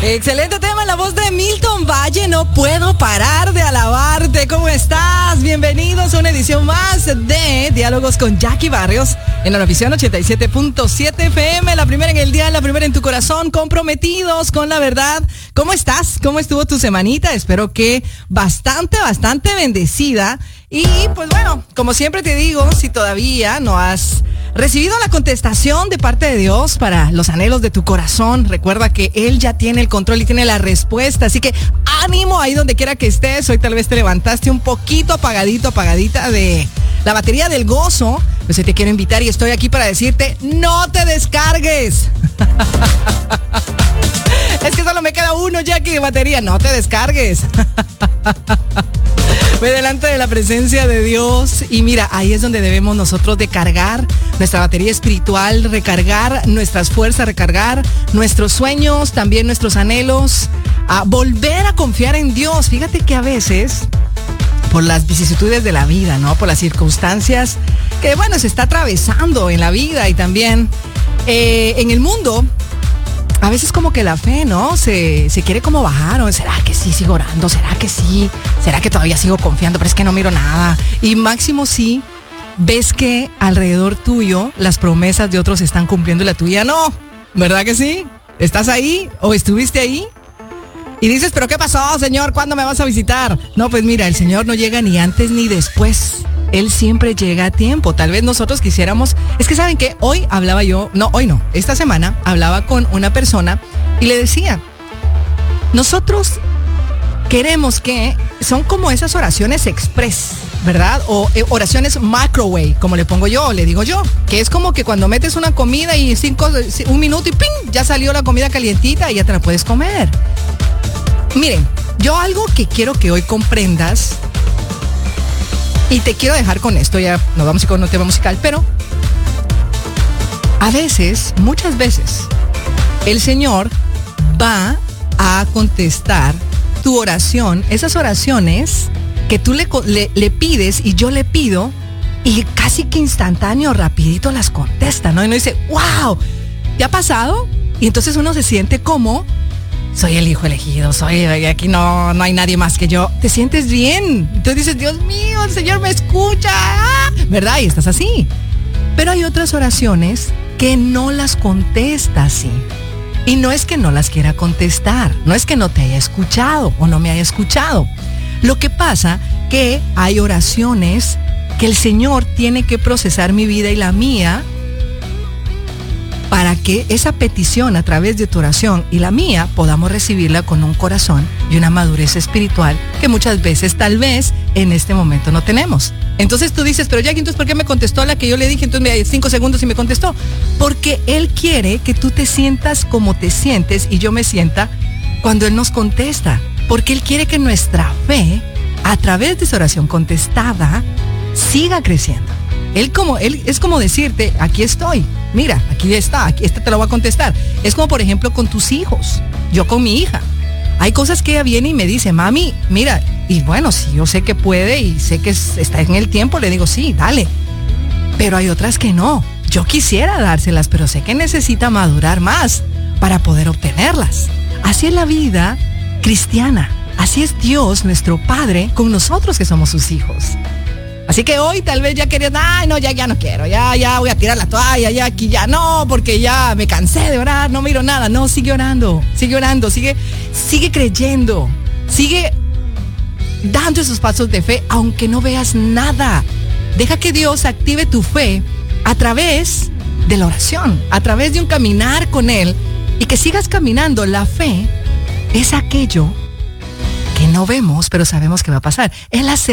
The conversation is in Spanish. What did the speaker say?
Excelente tema en la voz de Milton Valle. No puedo parar de alabarte. ¿Cómo estás? Bienvenidos a una edición más de Diálogos con Jackie Barrios en Eurovisión 87.7 FM. La primera en el día, la primera en tu corazón. Comprometidos con la verdad. ¿Cómo estás? ¿Cómo estuvo tu semanita? Espero que bastante bendecida. Y pues bueno, como siempre te digo, si todavía no has recibido la contestación de parte de Dios para los anhelos de tu corazón, recuerda que Él ya tiene el control y tiene la respuesta. Así que ánimo ahí donde quiera que estés. Hoy tal vez te levantaste un poquito apagadita de la batería del gozo. Pues te quiero invitar y estoy aquí para decirte, no te descargues. Es que solo me queda uno, Jackie, de batería. No te descargues. Ve delante de la presencia de Dios y mira, ahí es donde debemos nosotros de cargar nuestra batería espiritual, recargar nuestras fuerzas, recargar nuestros sueños, también nuestros anhelos, a volver a confiar en Dios. Fíjate que a veces, por las vicisitudes de la vida, ¿no? Por las circunstancias que, bueno, se está atravesando en la vida y también en el mundo, a veces como que la fe, ¿no? Se quiere como bajar, o ¿será que sí sigo orando? ¿Será que sí? ¿Será que todavía sigo confiando? Pero es que no miro nada. Y máximo sí, ves que alrededor tuyo las promesas de otros se están cumpliendo y la tuya no. ¿Verdad que sí? ¿Estás ahí o estuviste ahí? Y dices, ¿pero qué pasó, Señor? ¿Cuándo me vas a visitar? No, pues mira, el Señor no llega ni antes ni después. Él siempre llega a tiempo. Tal vez nosotros quisiéramos... Es que ¿saben qué? Hoy hablaba yo... No, hoy no. Esta semana hablaba con una persona y le decía, nosotros queremos que... Son como esas oraciones express, ¿verdad? O oraciones microwave, como le pongo yo, le digo yo. Que es como que cuando metes una comida y un minuto y ¡ping! Ya salió la comida calientita y ya te la puedes comer. Miren, yo algo que quiero que hoy comprendas... Y te quiero dejar con esto, ya nos vamos con un tema musical, pero a veces, muchas veces, el Señor va a contestar tu oración, esas oraciones que tú le pides y yo le pido, y casi que instantáneo, rapidito las contesta, ¿no? Y uno dice, wow, ¿te ha pasado? Y entonces uno se siente como... Soy el hijo elegido, aquí no hay nadie más que yo. Te sientes bien. Entonces dices, Dios mío, el Señor me escucha. ¿Verdad? Y estás así. Pero hay otras oraciones que no las contesta así. Y no es que no las quiera contestar. No es que no te haya escuchado o no me haya escuchado. Lo que pasa que hay oraciones que el Señor tiene que procesar mi vida y la mía para que esa petición a través de tu oración y la mía podamos recibirla con un corazón y una madurez espiritual que muchas veces tal vez en este momento no tenemos. Entonces tú dices, pero Jackie, entonces ¿por qué me contestó la que yo le dije? Entonces me dio 5 segundos y me contestó. Porque Él quiere que tú te sientas como te sientes y yo me sienta cuando Él nos contesta. Porque Él quiere que nuestra fe, a través de esa oración contestada, siga creciendo. Él es como decirte, aquí estoy, mira, aquí está, esta te lo voy a contestar. Es como por ejemplo con tus hijos, yo con mi hija. Hay cosas que ella viene y me dice, mami, mira, y bueno, si yo sé que puede y sé que está en el tiempo, le digo, sí, dale. Pero hay otras que no. Yo quisiera dárselas, pero sé que necesita madurar más para poder obtenerlas. Así es la vida cristiana. Así es Dios, nuestro Padre, con nosotros que somos sus hijos. Así que hoy tal vez ya querías, ay no, ya no quiero, ya voy a tirar la toalla, ya aquí ya no, porque ya me cansé de orar, no miro nada. No, sigue orando, sigue creyendo, sigue dando esos pasos de fe, aunque no veas nada. Deja que Dios active tu fe a través de la oración, a través de un caminar con Él, y que sigas caminando. La fe es aquello que no vemos, pero sabemos que va a pasar. Es la